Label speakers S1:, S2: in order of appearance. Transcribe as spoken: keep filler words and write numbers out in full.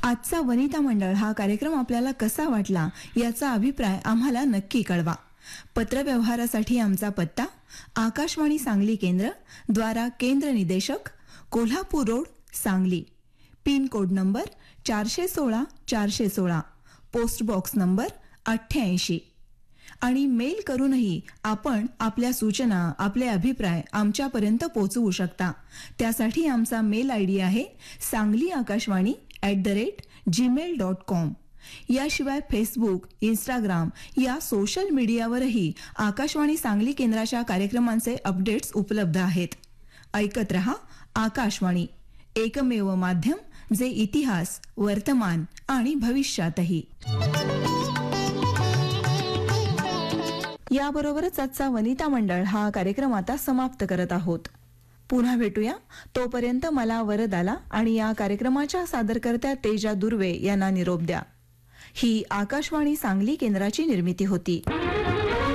S1: आजचा वनिता मंडळ हा कार्यक्रम आपल्याला कसा वाटला याचा अभिप्राय आम्हाला नक्की कळवा. पत्रव्यवहारासाठी आमचा पत्ता आकाशवाणी सांगली केंद्र, द्वारा केंद्र निदेशक, Kolhapur road, Sangli. Pin code number चारशे सोळा चारशे सोळा, पोस्ट बॉक्स नंबर अठ्ठ्याऐंशी. आणि मेल करूनही आपण आपल्या सूचना, आपले अभिप्राय आमच्यापर्यंत पोहोचवू शकता. त्यासाठी आमचा मेल आय डी आहे Sangli Akashvani at the rate Gmail dot com. याशिवाय फेसबुक, इंस्टाग्राम या सोशल मीडियावरही आकाशवाणी सांगली केंद्राच्या कार्यक्रमांचे अपडेट्स उपलब्ध आहेत. ऐकत रहा आकाशवाणी, एकमेव माध्यम जे इतिहास, वर्तमान आणि भविष्यातही. याबरोबरच आजचा वनिता मंडळ हा कार्यक्रम आता समाप्त करत आहोत. पुन्हा भेटूया. तोपर्यंत मला वरदाला आणि या कार्यक्रमाच्या सादरकर्त्या तेजा दुर्वे यांना निरोप द्या. ही आकाशवाणी सांगली केंद्राची निर्मिती होती.